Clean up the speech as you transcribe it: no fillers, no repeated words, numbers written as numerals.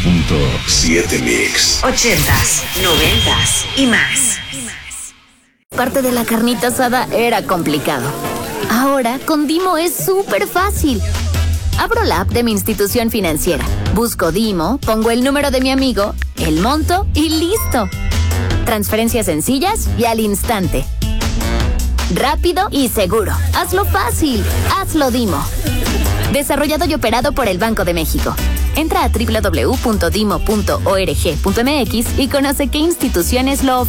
98.7 Mix. 80s, 90s y más. Parte de la carnita asada era complicado. Ahora, con Dimo es súper fácil. Abro la app de mi institución financiera, busco Dimo, pongo el número de mi amigo, el monto y listo. Transferencias sencillas y al instante. Rápido y seguro. Hazlo fácil. Hazlo Dimo. Desarrollado y operado por el Banco de México. Entra a www.dimo.org.mx y conoce qué instituciones lo ofrecen.